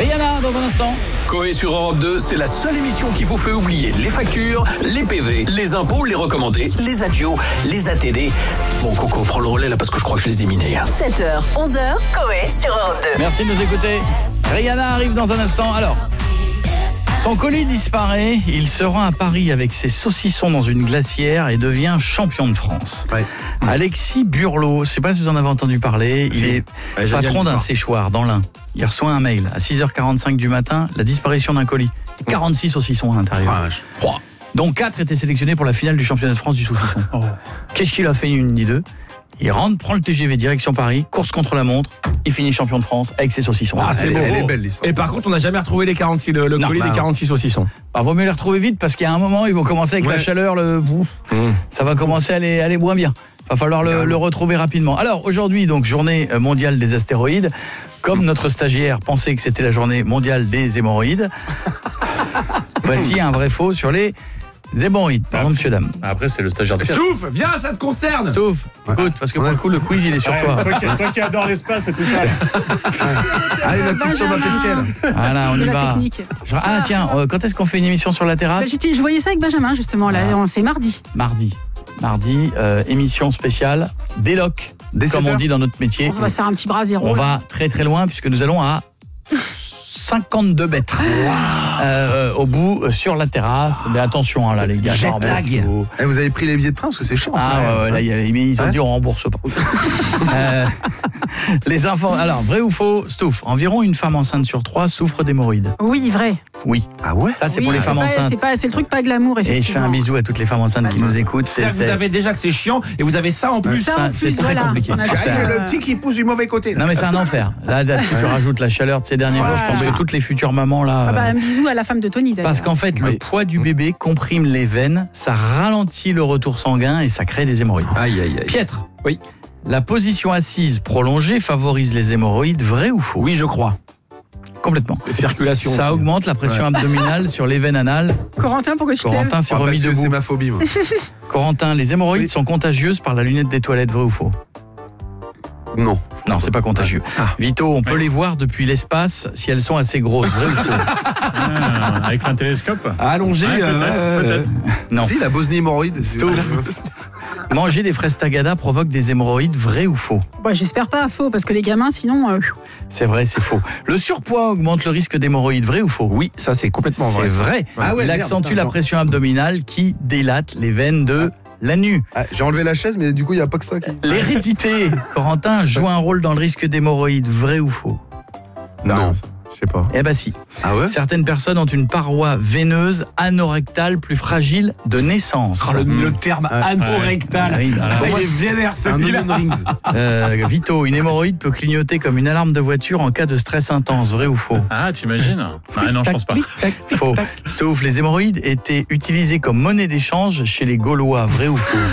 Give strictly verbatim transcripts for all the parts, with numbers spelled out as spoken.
Rihanna dans un instant. Coé sur Europe deux, c'est la seule émission qui vous fait oublier les factures, les P V, les impôts, les recommandés, les adios, les A T D. Bon, Coco, prends le relais là parce que je crois que je les ai minés. sept heures, onze heures, Coé sur Europe deux. Merci de nous écouter. Rihanna arrive dans un instant. Alors, son colis disparaît. Il se rend à Paris avec ses saucissons dans une glacière et devient champion de France. Ouais. Alexis Burlot, je ne sais pas si vous en avez entendu parler, il si. est ouais, patron d'un séchoir dans l'Ain. Il reçoit un mail à six heures quarante-cinq du matin, la disparition d'un colis. quarante-six saucissons à l'intérieur. Oh, dont quatre étaient sélectionnés pour la finale du championnat de France du saucisson. Oh. Qu'est-ce qu'il a fait une ni deux? Il rentre, prend le T G V direction Paris, course contre la montre, il finit champion de France avec ses saucissons. Ah, c'est elle, beau. elle est belle l'histoire. Et par contre, on n'a jamais retrouvé les quarante-six, le, le Non, colis bah, des quarante-six saucissons. Bah, vaut mieux les retrouver vite parce qu'il y a un moment, ils vont commencer avec ouais. la chaleur, le... Mmh. ça va commencer à aller, à aller moins bien. Va falloir le, le retrouver rapidement. Alors aujourd'hui, donc journée mondiale des astéroïdes. Comme notre stagiaire pensait que c'était la journée mondiale des hémorroïdes, voici un vrai faux sur les hémorroïdes. Pardon, monsieur, dame. Après, c'est le stagiaire de Stouff, viens, ça te concerne. Stouff, écoute, parce que pour le coup, le quiz, il est sur Ouais, toi. toi, qui, toi qui adore l'espace et tout ça. Allez, la petite Thomas Pesquel. Voilà, on de y la va. technique. Je- Ah tiens, euh, quand est-ce qu'on fait une émission sur la Bah, terrasse? j'étais- je voyais ça avec Benjamin justement, là, Ah. on- c'est mardi. Mardi. Mardi, euh, émission spéciale Déloc, Dès comme sept on heures dit dans notre métier. On va se faire un petit bras zéro. On va très très loin puisque nous allons à cinquante-deux mètres euh, au bout euh, sur la terrasse. Mais attention hein, là les gars. Jet genre, lag. bon, Eh, vous avez pris les billets de train parce que c'est cher. Ah ouais, ouais, là, y a- mais ils ont Ouais. dit on rembourse pas. Euh, les infos. Alors vrai ou faux, Stouff, environ une femme enceinte sur trois souffre d'hémorroïdes. Oui, vrai. Oui. Ah ouais. Ça c'est Oui, pour les femmes pas- enceintes. C'est pas, c'est le truc pas glamour Et je fais effectivement. un bisou à toutes les femmes enceintes qui nous écoutent. C'est, C'est-à-dire que vous c'est- avez déjà que c'est chiant et vous avez ça en plus. Ça, ça, en c'est plus, très voilà, compliqué. on a Ah, dit, c'est- J'ai euh, le petit qui pousse du mauvais côté. Non mais c'est un enfer. Là, là tu rajoutes la chaleur de ces derniers jours. Je pense que toutes les futures mamans là. Ah bah, euh, un bisou à la femme de Tony d'ailleurs. Parce qu'en fait, le Oui. poids du bébé comprime les veines, ça ralentit le retour sanguin et ça crée des hémorroïdes. Aïe, aïe, aïe. Pietre. Oui. La position assise prolongée favorise les hémorroïdes, vrai ou faux? Oui, je crois. Complètement. Circulation. Ça aussi. augmente la pression abdominale sur les veines anales. Corentin, pourquoi tu te lèves? Corentin s'est Ah, remis parce que debout. c'est ma phobie, moi. Corentin, les hémorroïdes Oui. sont contagieuses par la lunette des toilettes, vrai ou faux? Non. Non, c'est pas contagieux. Ah. Vito, on peut les voir depuis l'espace si elles sont assez grosses, vrai ou faux? Ah, avec un télescope. Allongé. Ouais, euh, peut-être, euh, peut-être. Non. Si, la Bosnie hémorroïde. Manger des fraises tagada provoque des hémorroïdes, vrai ou faux? Bah, j'espère pas, faux, parce que les gamins, sinon. euh, C'est vrai, c'est faux. Le surpoids augmente le risque d'hémorroïdes, vrai ou faux? Oui, ça c'est complètement vrai. C'est vrai. Ah ouais, Il merde, accentue putain, la genre. pression abdominale qui délate les veines de l'anus. Ah, j'ai enlevé la chaise, mais du coup, il n'y a pas que ça qui. L'hérédité, Corentin, joue un rôle dans le risque d'hémorroïdes, vrai ou faux? Non. Je sais pas. Eh ben si. Ah ouais. Certaines personnes ont une paroi veineuse anorectale plus fragile de naissance. Oh, le, le terme Ah, anorectal. Oui, bah, Ah, moi, il est vénère Un celui-là. onion rings. Euh, Vito, une hémorroïde peut clignoter comme une alarme de voiture en cas de stress intense, vrai ou faux? Ah, t'imagines? Ah non, je pense pas. Faux. Stouff, les hémorroïdes étaient utilisés comme monnaie d'échange chez les Gaulois, vrai ou faux?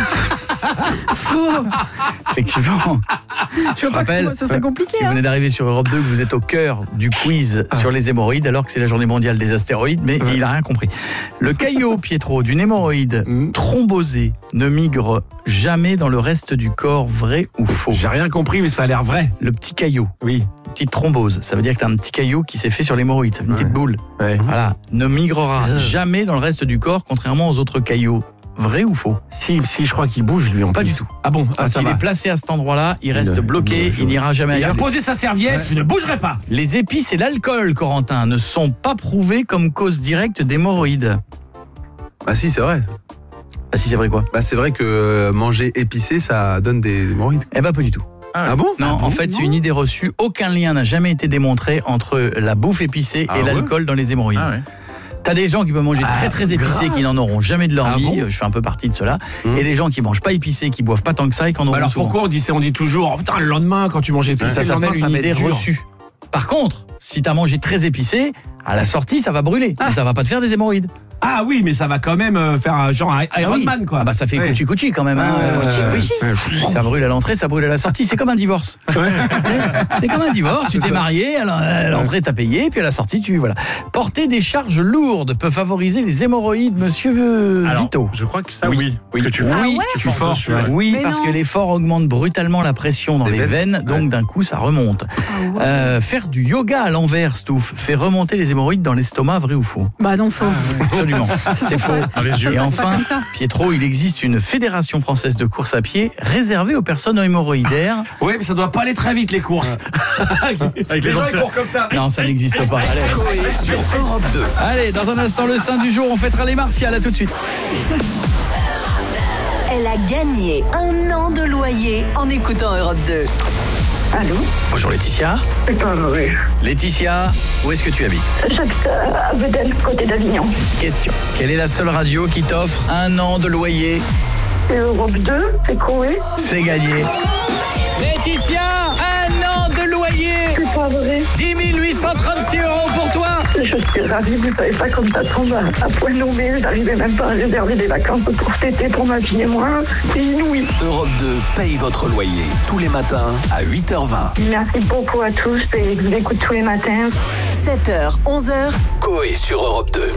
Faux. Effectivement. Je vois pas rappelle, comment ça serait compliqué. Si vous hein. venez d'arriver sur Europe deux, que vous êtes au cœur du quiz sur les hémorroïdes, alors que c'est la journée mondiale des astéroïdes, mais il n'a rien compris. Le caillot, Pietro, d'une hémorroïde Mm. thrombosée ne migre jamais dans le reste du corps, vrai ou faux? J'ai rien compris, mais ça a l'air vrai. Le petit caillot, Oui. une petite thrombose, ça veut dire que tu as un petit caillot qui s'est fait sur l'hémorroïde, une petite Ouais. boule. Ouais. Voilà, ne migrera jamais dans le reste du corps, contrairement aux autres caillots. Vrai ou faux? Si, si, je crois qu'il bouge lui en Pas plus. du tout. Ah bon, ah, Quand ça il va. est placé à cet endroit-là, il reste Il- bloqué, il- il n'ira jamais Il a ailleurs. posé sa serviette, je ne bougerai pas. Les épices et l'alcool, Corentin, ne sont pas prouvés comme cause directe d'hémorroïdes. Bah si, c'est vrai. Ah si, c'est vrai quoi? Bah c'est vrai que euh, manger épicé, ça donne des hémorroïdes. Eh ben pas du tout. Ah bon? Non, en fait, c'est une idée reçue. Aucun lien n'a jamais été démontré entre la bouffe épicée Ah et ouais l'alcool dans les hémorroïdes. Ah ouais. T'as des gens qui peuvent manger Ah, très très épicé, grave. qui n'en auront jamais de leur Ah vie. bon Je fais un peu partie de cela. Mmh. Et des gens qui mangent pas épicé, qui boivent pas tant que ça et qui en auront Bah alors souvent. pourquoi on dit, on dit toujours, oh, putain, le lendemain quand tu manges épicé, Ça le lendemain, s'appelle ça une va être idée dur. reçue. Par contre, si t'as mangé très épicé, à la sortie, ça va brûler. Ah. Mais ça va pas te faire des hémorroïdes. Ah oui, mais ça va quand même euh, faire un genre Iron Ah oui. Man, quoi. Ah bah ça fait Ouais. couchi couchi quand même. Hein. Euh, Oui. ouais. Ça brûle à l'entrée, ça brûle à la sortie. C'est comme un divorce. C'est comme un divorce. Tu t'es marié, à l'en- à l'entrée t'as payé, puis à la sortie tu voilà. Porter des charges lourdes peut favoriser les hémorroïdes, Monsieur euh, Alors, Vito. je crois que ça, Oui. oui. Oui. Que tu Ah forces, ouais tu Tu forces forces, dessus, ouais. ouais. Oui, Mais parce non. que l'effort augmente brutalement la pression dans les, Les veines, veines, donc ouais. d'un coup ça remonte. ouais. Euh, faire du yoga à l'envers, Stouff, fait remonter les hémorroïdes dans l'estomac, vrai ou faux? Bah non, faux. Absolument, c'est faux. Dans les yeux. Et passe pas enfin, comme ça. Pietro, il existe une fédération française de course à pied réservée aux personnes hémorroïdaires. Oui, mais ça doit pas aller très vite, les courses. Avec les gens, boxeurs. ils courent comme ça. Non, ça n'existe pas. Allez. Coé sur Europe deux. Allez, dans un instant, le sein du jour, on fêtera les martiales. À tout de suite. Elle a gagné un an de loyer en écoutant Europe deux. Allô? Bonjour Laetitia. C'est pas vrai. Laetitia, où est-ce que tu habites? J'habite à Vedel, côté d'Avignon. Question. Quelle est la seule radio qui t'offre un an de loyer? C'est Europe deux, c'est Coé. C'est gagné. Laetitia, un an de loyer. C'est pas vrai. dix mille huit cent trente-six euros pour toi. Je suis ravie, vous savez pas comme ça tombe à, à point nommé. J'arrivais même pas à réserver des vacances pour cet été pour ma fille et moi. C'est inouï. Europe deux paye votre loyer tous les matins à huit heures vingt. Merci beaucoup à tous et je vous écoute tous les matins. sept heures, onze heures. Coé sur Europe deux.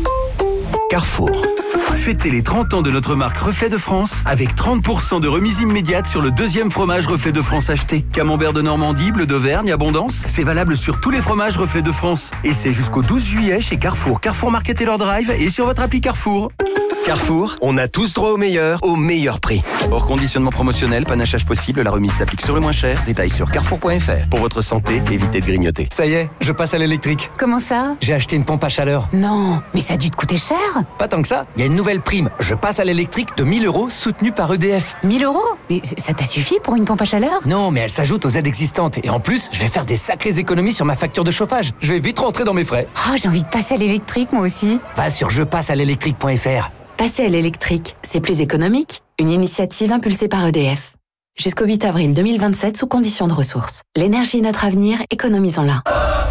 Carrefour. Fêtez les trente ans de notre marque Reflet de France avec trente pour cent de remise immédiate sur le deuxième fromage Reflet de France acheté. Camembert de Normandie, bleu d'Auvergne, Abondance, c'est valable sur tous les fromages Reflet de France. Et c'est jusqu'au douze juillet chez Carrefour, Carrefour Market et leur drive et sur votre appli Carrefour. Carrefour, on a tous droit au meilleur, au meilleur prix. Hors conditionnement promotionnel, panachage possible, la remise s'applique sur le moins cher. Détails sur carrefour point f r. Pour votre santé, évitez de grignoter. Ça y est, je passe à l'électrique. Comment ça? J'ai acheté une pompe à chaleur. Non, mais ça a dû te coûter cher. Pas tant que ça, il y a une nouvelle prime. Je passe à l'électrique de mille euros soutenue par E D F. mille euros? Mais c- ça t'a suffi pour une pompe à chaleur? Non, mais elle s'ajoute aux aides existantes. Et en plus, je vais faire des sacrées économies sur ma facture de chauffage. Je vais vite rentrer dans mes frais. Oh, j'ai envie de passer à l'électrique, moi aussi. Va sur je passe à l'électrique point f r. Passer à l'électrique, c'est plus économique. Une initiative impulsée par E D F. Jusqu'au huit avril deux mille vingt-sept, sous conditions de ressources. L'énergie est notre avenir, économisons-la.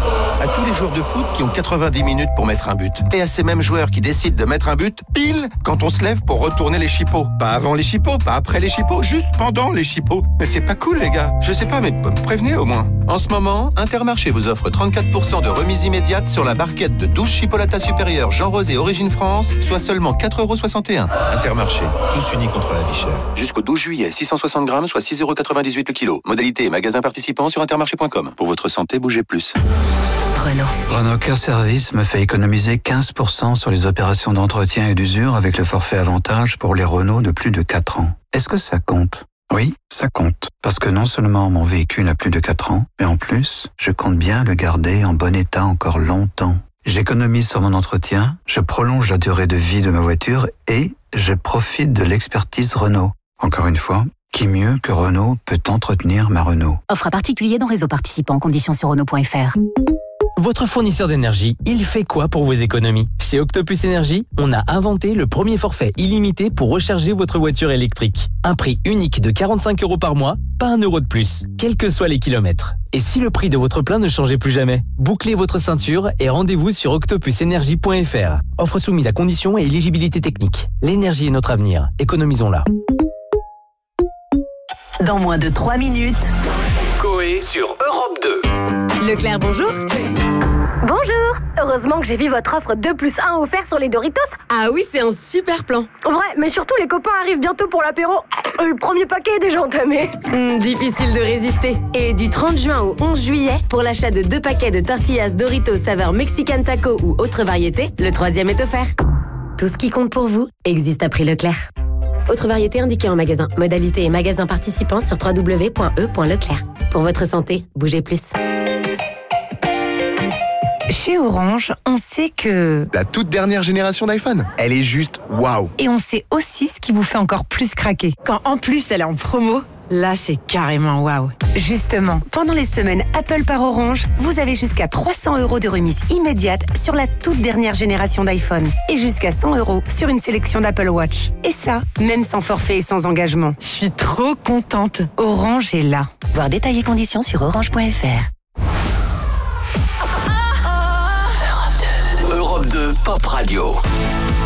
À tous les joueurs de foot qui ont quatre-vingt-dix minutes pour mettre un but. Et à ces mêmes joueurs qui décident de mettre un but pile quand on se lève pour retourner les chipots. Pas avant les chipots, pas après les chipots, juste pendant les chipots. Mais c'est pas cool les gars. Je sais pas, mais p- prévenez au moins. En ce moment, Intermarché vous offre trente-quatre pour cent de remise immédiate sur la barquette de douze chipolatas supérieures Jean Rosé Origine France, soit seulement quatre euros soixante et un. Intermarché, tous unis contre la vie chère. Jusqu'au douze juillet, six cent soixante grammes, soit six euros quatre-vingt-dix-huit le kilo. Modalité et magasin participant sur intermarché point com. Pour votre santé, bougez plus. Renault. Renault Care Service me fait économiser quinze pour cent sur les opérations d'entretien et d'usure avec le forfait avantage pour les Renault de plus de quatre ans. Est-ce que ça compte? Oui, ça compte. Parce que non seulement mon véhicule a plus de quatre ans, mais en plus, je compte bien le garder en bon état encore longtemps. J'économise sur mon entretien, je prolonge la durée de vie de ma voiture et je profite de l'expertise Renault. Encore une fois, qui mieux que Renault peut entretenir ma Renault? Offre à particulier dans réseau participant. Conditions sur Renault point f r. Votre fournisseur d'énergie, il fait quoi pour vos économies? Chez Octopus Énergie, on a inventé le premier forfait illimité pour recharger votre voiture électrique. Un prix unique de quarante-cinq euros par mois, pas un euro de plus, quels que soient les kilomètres. Et si le prix de votre plein ne changeait plus jamais? Bouclez votre ceinture et rendez-vous sur octopus énergie point f r. Offre soumise à conditions et éligibilité technique. L'énergie est notre avenir, économisons-la. Dans moins de trois minutes. Coé sur Europe deux. Leclerc, bonjour. Bonjour. Heureusement que j'ai vu votre offre deux plus un offert sur les Doritos. Ah oui, c'est un super plan. Ouais, mais surtout les copains arrivent bientôt pour l'apéro. Le premier paquet est déjà entamé. Mmh, difficile de résister. Et du trente juin au onze juillet, pour l'achat de deux paquets de tortillas Doritos saveur Mexican Taco ou autre variété, le troisième est offert. Tout ce qui compte pour vous existe à prix Leclerc. Autre variété indiquée en magasin. Modalité et magasin participant sur w w w point e point leclerc. Pour votre santé, bougez plus. Chez Orange, on sait que... La toute dernière génération d'iPhone, elle est juste waouh. Et on sait aussi ce qui vous fait encore plus craquer. Quand en plus elle est en promo, là c'est carrément waouh. Justement, pendant les semaines Apple par Orange, vous avez jusqu'à trois cents euros de remise immédiate sur la toute dernière génération d'iPhone. Et jusqu'à cent euros sur une sélection d'Apple Watch. Et ça, même sans forfait et sans engagement. Je suis trop contente. Orange est là. Voir détails et conditions sur orange point f r. Europe deux de Pop Radio.